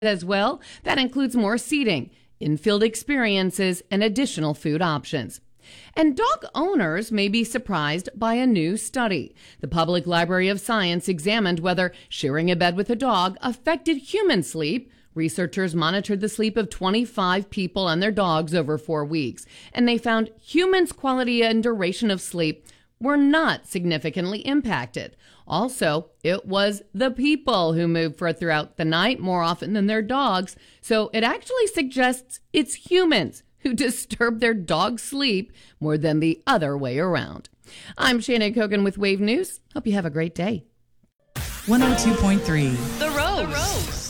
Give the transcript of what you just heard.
as well. That includes more seating, in-field experiences, and additional food options. And dog owners may be surprised by a new study. The Public Library of Science examined whether sharing a bed with a dog affected human sleep. Researchers monitored the sleep of 25 people and their dogs over 4 weeks, and they found humans' quality and duration of sleep were not significantly impacted. Also, it was the people who moved throughout the night more often than their dogs, so it actually suggests it's humans who disturb their dog's sleep more than the other way around. I'm Shannon Kogan with Wave News. Hope you have a great day. 102.3 The Rose.